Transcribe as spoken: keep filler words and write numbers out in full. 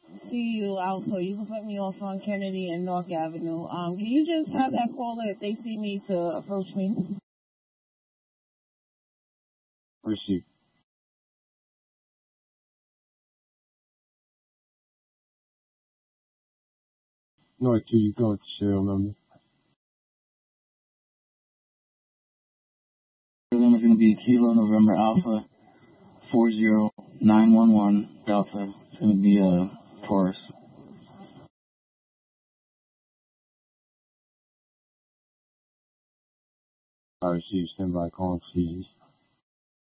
C U Alpha. You can put me off on Kennedy and North Avenue. Um, can you just have that caller, if they see me, to approach me? Receive. North two, you go with the serial number. Serial number is going to be Kilo November Alpha four zero nine one one Delta. It's going to be a Taurus. I received. Stand by calling, please.